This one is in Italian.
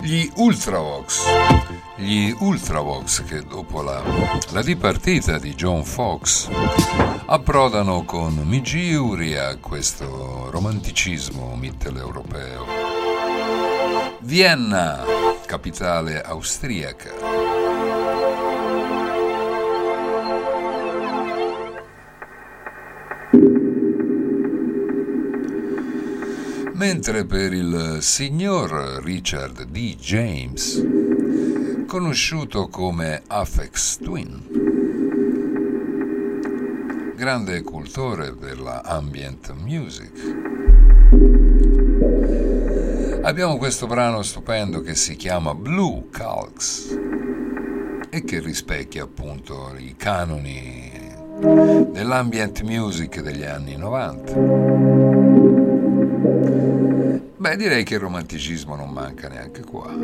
Gli Ultravox che dopo la dipartita di John Fox approdano con Migiuri a questo romanticismo mitteleuropeo. Vienna, capitale austriaca. Mentre per il signor Richard D. James, conosciuto come Aphex Twin, grande cultore della ambient music, abbiamo questo brano stupendo che si chiama Blue Calx e che rispecchia appunto i canoni dell'ambient music degli anni 90. Beh, direi che il romanticismo non manca neanche qua.